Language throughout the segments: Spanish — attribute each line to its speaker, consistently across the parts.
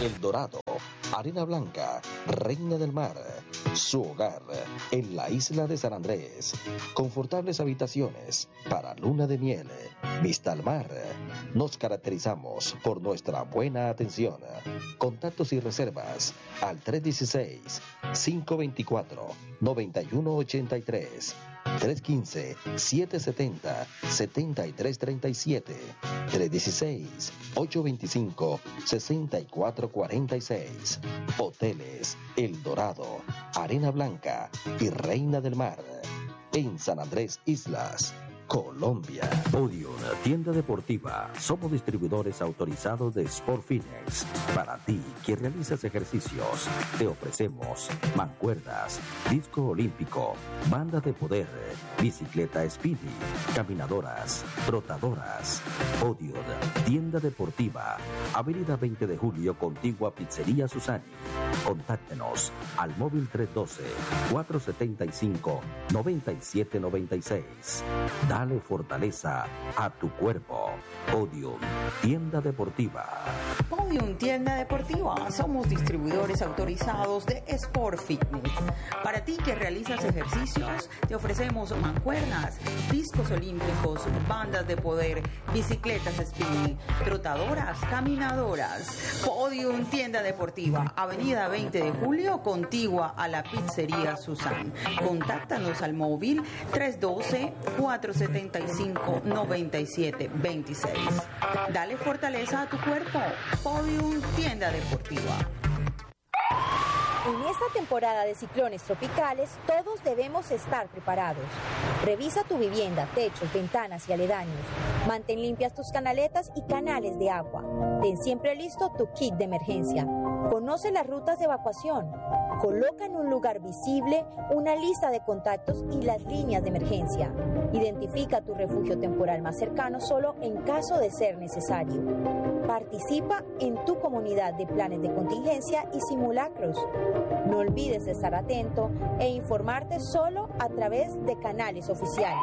Speaker 1: El Dorado, arena blanca, reina del mar, su hogar en la isla de San Andrés. Confortables habitaciones para luna de miel, vista al mar. Nos caracterizamos por nuestra buena atención. Contactos y reservas al 316-524-9183. 315-770-7337. 316-825-6446. Hoteles El Dorado, Arena Blanca y Reina del Mar. En San Andrés Islas, Colombia.
Speaker 2: Podium, tienda deportiva. Somos distribuidores autorizados de Sport Fitness. Para ti, que realizas ejercicios, te ofrecemos mancuerdas, disco olímpico, banda de poder, bicicleta spinning, caminadoras, trotadoras. Podium, tienda deportiva. Avenida 20 de Julio, contigua a Pizzería Susani. Contáctenos al móvil 312-475-9796. Dale fortaleza a tu cuerpo. Podium, tienda deportiva.
Speaker 3: Podium, tienda deportiva. Somos distribuidores autorizados de Sport Fitness. Para ti que realizas ejercicios, te ofrecemos mancuernas, discos olímpicos, bandas de poder, bicicletas spinning, trotadoras, caminadoras. Podium, tienda deportiva. Avenida 20 de Julio, contigua a la Pizzería Susan. Contáctanos al móvil 312-475-9726. Dale fortaleza a tu cuerpo. Podium, tienda deportiva.
Speaker 4: En esta temporada de ciclones tropicales, todos debemos estar preparados. Revisa tu vivienda, techos, ventanas y aledaños. Mantén limpias tus canaletas y canales de agua. Ten siempre listo tu kit de emergencia. Conoce las rutas de evacuación. Coloca en un lugar visible una lista de contactos y las líneas de emergencia. Identifica tu refugio temporal más cercano solo en caso de ser necesario. Participa en tu comunidad de planes de contingencia y simulacros. No olvides de estar atento e informarte solo a través de canales oficiales.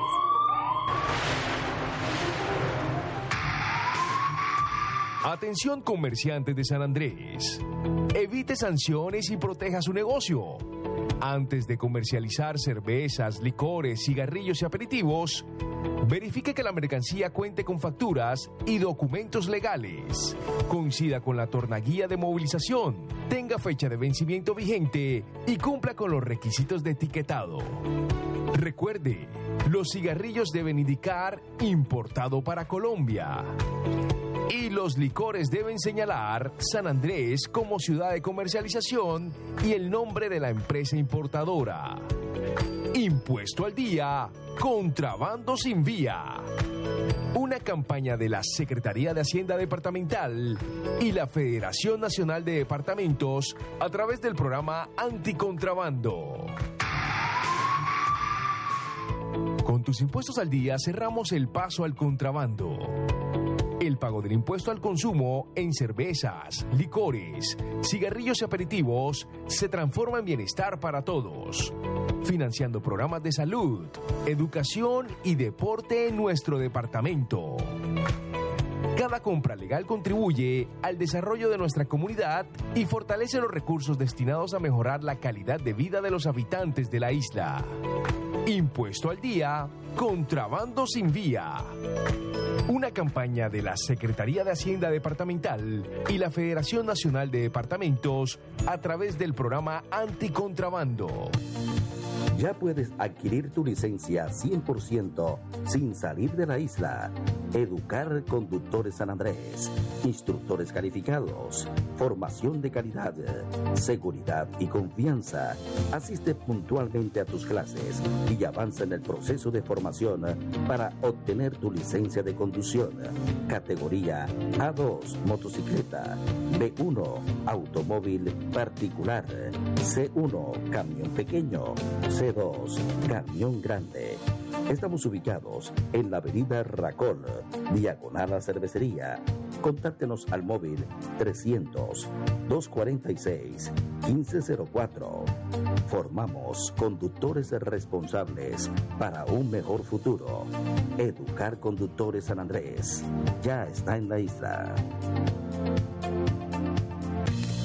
Speaker 5: Atención comerciantes de San Andrés. Evite sanciones y proteja su negocio. Antes de comercializar cervezas, licores, cigarrillos y aperitivos, verifique que la mercancía cuente con facturas y documentos legales. Coincida con la tornaguía de movilización, tenga fecha de vencimiento vigente y cumpla con los requisitos de etiquetado. Recuerde, los cigarrillos deben indicar importado para Colombia. Y los licores deben señalar San Andrés como ciudad de comercialización y el nombre de la empresa importadora. Impuesto al día, contrabando sin vía. Una campaña de la Secretaría de Hacienda Departamental y la Federación Nacional de Departamentos a través del programa Anticontrabando. Con tus impuestos al día cerramos el paso al contrabando. El pago del impuesto al consumo en cervezas, licores, cigarrillos y aperitivos se transforma en bienestar para todos, financiando programas de salud, educación y deporte en nuestro departamento. Cada compra legal contribuye al desarrollo de nuestra comunidad y fortalece los recursos destinados a mejorar la calidad de vida de los habitantes de la isla. Impuesto al día, contrabando sin vía. Una campaña de la Secretaría de Hacienda Departamental y la Federación Nacional de Departamentos a través del programa Anticontrabando.
Speaker 2: Ya puedes adquirir tu licencia 100% sin salir de la isla. Educar Conductores San Andrés. Instructores calificados. Formación de calidad. Seguridad y confianza. Asiste puntualmente a tus clases y avanza en el proceso de formación para obtener tu licencia de conducción. Categoría A2, motocicleta. B1, automóvil particular. C1, camión pequeño. C2, camión grande. Estamos ubicados en la avenida Racol, diagonal a Cervecería. Contáctenos al móvil 300-246-1504. Formamos conductores responsables para un mejor futuro. Educar Conductores San Andrés ya está en la isla.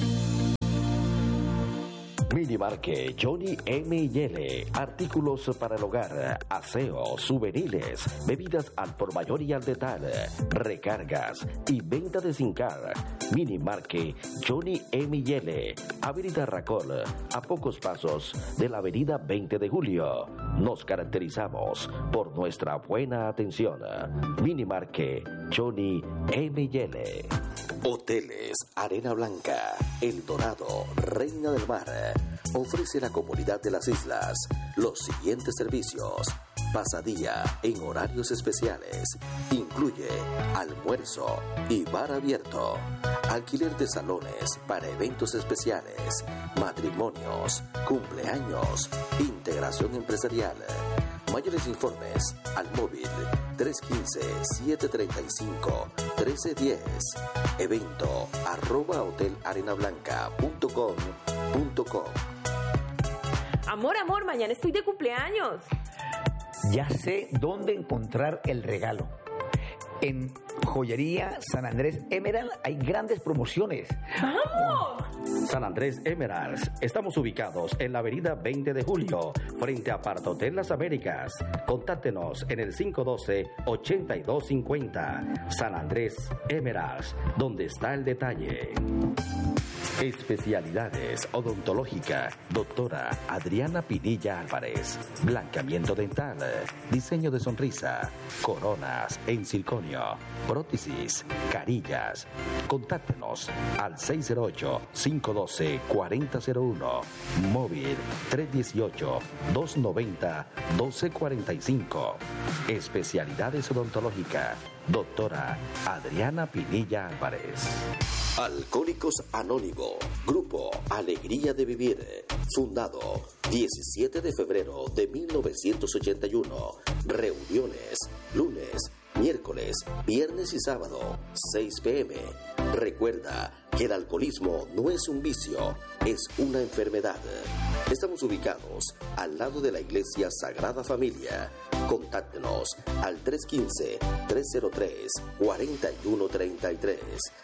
Speaker 2: Minimarket Johnny M&L, artículos para el hogar, aseo, souvenirs, bebidas al por mayor y al detalle, recargas y venta de SIM-card. Minimarket Johnny M&L, Avenida Racol, a pocos pasos de la Avenida 20 de Julio. Nos caracterizamos por nuestra buena atención. Minimarket Johnny M&L. Hoteles Arena Blanca, El Dorado, Reina del Mar, ofrece a la comunidad de las islas los siguientes servicios. Pasadía en horarios especiales. Incluye almuerzo y bar abierto. Alquiler de salones para eventos especiales, matrimonios, cumpleaños, integración empresarial. Mayores informes al móvil 315-735-1310. Evento @hotelarenablanca.com.co.
Speaker 6: Amor, mañana estoy de cumpleaños.
Speaker 7: Ya sé dónde encontrar el regalo. En Joyería San Andrés Emerald hay grandes promociones.
Speaker 6: ¡Vamos!
Speaker 2: San Andrés Emeralds. Estamos ubicados en la avenida 20 de Julio, frente a Partotel Las Américas. Contáctenos en el 512-8250. San Andrés Emeralds, donde está el detalle. Especialidades odontológica, doctora Adriana Pinilla Álvarez. Blanqueamiento dental, diseño de sonrisa, coronas en circonio, prótesis, carillas. Contáctenos al 608-512-4001. Móvil 318-290-1245. Especialidades odontológica, doctora Adriana Pinilla Álvarez. Alcohólicos Anónimo, Grupo Alegría de Vivir, fundado 17 de febrero de 1981. Reuniones, lunes, miércoles, viernes y sábado, 6 p.m. Recuerda que el alcoholismo no es un vicio, es una enfermedad. Estamos ubicados al lado de la Iglesia Sagrada Familia. Contáctenos al 315-303-4133,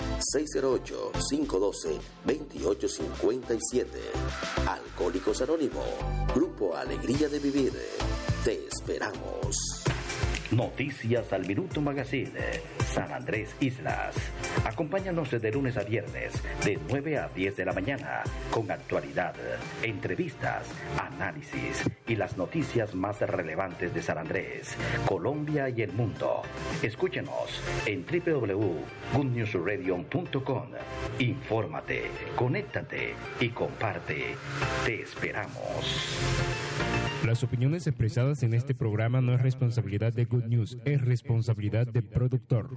Speaker 2: 608-512-2857. Alcohólicos Anónimo, Grupo Alegría de Vivir. Te esperamos. Noticias al Minuto Magazine, San Andrés Islas. Acompáñanos de lunes a viernes, de 9 a 10 de la mañana, con actualidad, entrevistas, análisis y las noticias más relevantes de San Andrés, Colombia y el mundo. Escúchenos en www.goodnewsradio.com. Infórmate, conéctate y comparte. Te esperamos.
Speaker 8: Las opiniones expresadas en este programa no es responsabilidad de Good News, es responsabilidad del productor.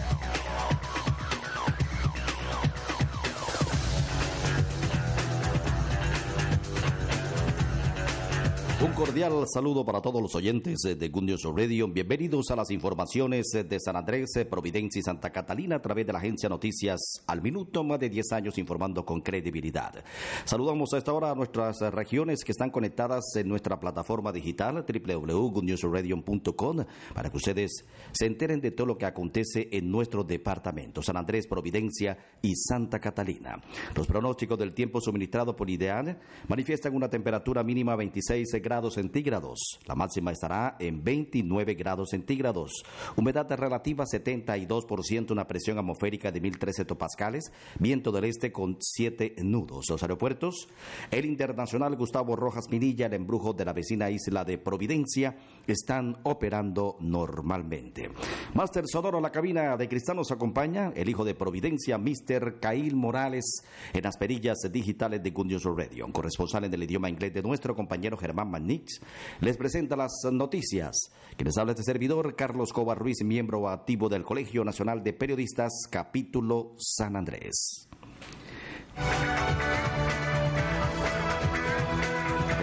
Speaker 2: Un cordial saludo para todos los oyentes de Good News Radio. Bienvenidos a las informaciones de San Andrés, Providencia y Santa Catalina a través de la agencia Noticias al Minuto, más de 10 años informando con credibilidad. Saludamos a esta hora a nuestras regiones que están conectadas en nuestra plataforma digital www.goodnewsradio.com para que ustedes se enteren de todo lo que acontece en nuestro departamento, San Andrés, Providencia y Santa Catalina. Los pronósticos del tiempo suministrado por IDEAN manifiestan una temperatura mínima 26 grados centígrados. La máxima estará en 29 grados centígrados. Humedad relativa 72%, una presión atmosférica de 1013 hectopascales, viento del este con 7 nudos. Los aeropuertos, el Internacional Gustavo Rojas Minilla, el embrujo de la vecina isla de Providencia, están operando normalmente. Máster Sonoro, la cabina de cristal, nos acompaña el hijo de Providencia, Mr. Cail Morales, en las perillas digitales de Good News Radio. Corresponsal en el idioma inglés de nuestro compañero Germán Manix, les presenta las noticias. Quienes habla este servidor, Carlos Cobar Ruiz, miembro activo del Colegio Nacional de Periodistas, capítulo San Andrés.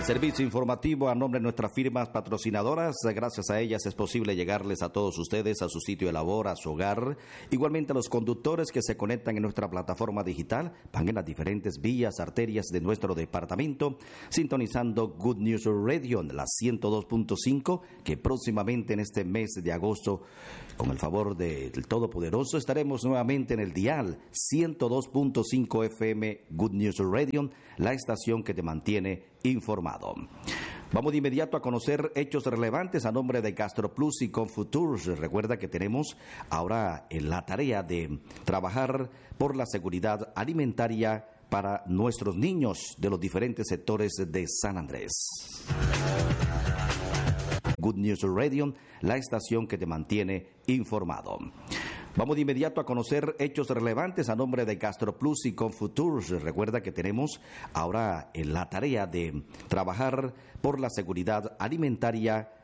Speaker 9: El servicio informativo a nombre de nuestras firmas patrocinadoras, gracias a ellas es posible llegarles a todos ustedes a su sitio de labor, a su hogar. Igualmente a los conductores que se conectan en nuestra plataforma digital, van en las diferentes vías, arterias de nuestro departamento, sintonizando Good News Radio en la 102.5, que próximamente en este mes de agosto, con el favor del Todopoderoso, estaremos nuevamente en el dial 102.5 FM Good News Radio, la estación que te mantiene informado. Vamos de inmediato a conocer hechos relevantes a nombre de GastroPlus y Confuturs. Recuerda que tenemos ahora la tarea de trabajar por la seguridad alimentaria para nuestros niños de los diferentes sectores de San Andrés. Good News Radio, la estación que te mantiene informado. Vamos de inmediato a conocer hechos relevantes a nombre de GastroPlus y Confuturs. Recuerda que tenemos ahora la tarea de trabajar por la seguridad alimentaria